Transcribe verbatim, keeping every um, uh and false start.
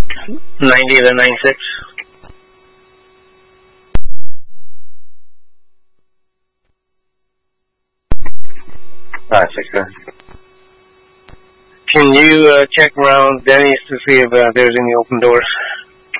ninety to ninety-six. Five, six, nine. Can you uh, check around Denny's to see if uh, there's any open doors?